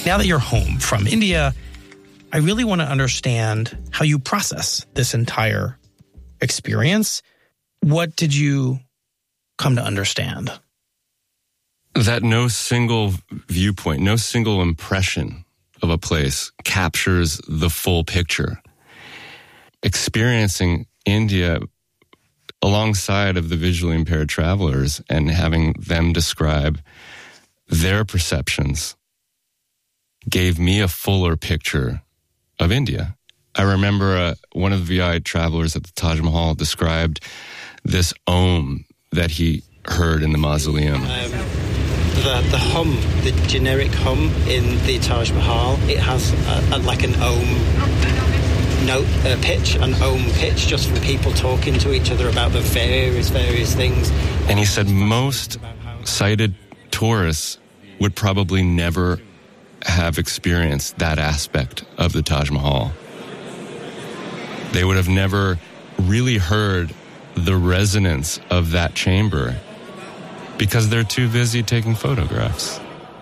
Now that you're home from India, I really want to understand how you process this entire experience. What did you come to understand? That no single viewpoint, no single impression of a place captures the full picture. Experiencing India alongside of the visually impaired travelers and having them describe their perceptions gave me a fuller picture of India. I remember one of the VI travelers at the Taj Mahal described this Om that he heard in the mausoleum. The hum, the generic hum in the Taj Mahal, it has like an Om note pitch, an Om pitch, just from people talking to each other about the various things. And he said most sighted tourists would probably never have experienced that aspect of the Taj Mahal. They would have never really heard the resonance of that chamber because they're too busy taking photographs.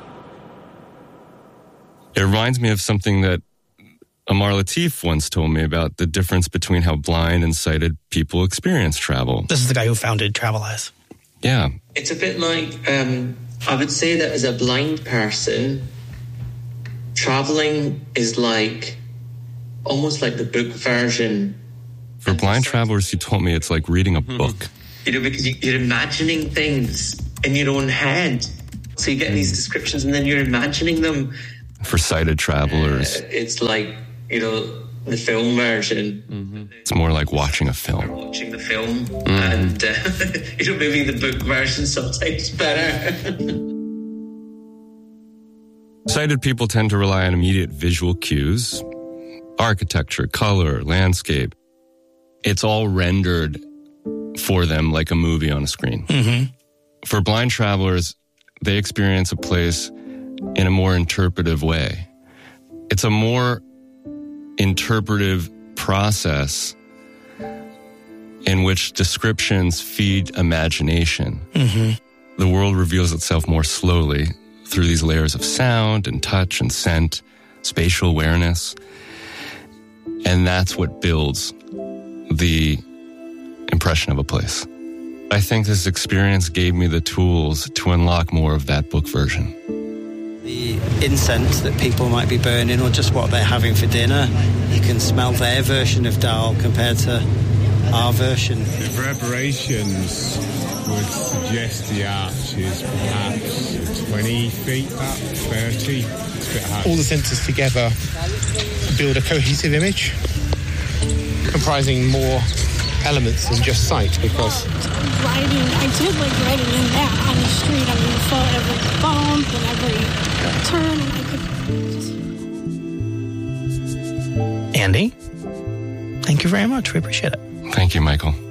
It reminds me of something that Amar Latif once told me about the difference between how blind and sighted people experience travel. This is the guy who founded Travelize. Yeah. It's a bit like, I would say that as a blind person, traveling is like, almost like the book version. For blind travelers, he told me it's like reading a book. You know, because you're imagining things in your own head. So you get these descriptions and then you're imagining them. For sighted travelers, it's like, you know, the film version. It's more like watching a film. Watching the film. And, you know, maybe the book version sometimes better. Sighted people tend to rely on immediate visual cues, architecture, color, landscape. It's all rendered for them like a movie on a screen. For blind travelers, they experience a place in a more interpretive way. It's a more interpretive process in which descriptions feed imagination. The world reveals itself more slowly through these layers of sound and touch and scent, spatial awareness. And that's what builds the impression of a place. I think this experience gave me the tools to unlock more of that book version. The incense that people might be burning or just what they're having for dinner, you can smell their version of dal compared to our version. The reverberations would suggest the arch is perhaps 20 feet up, 30. It's a bit hard. All the senses together build a cohesive image, comprising more elements than just sight, because I did like riding in that on the street. I mean, you felt every bump and every turn. Andy, thank you very much. We appreciate it. Thank you, Michael.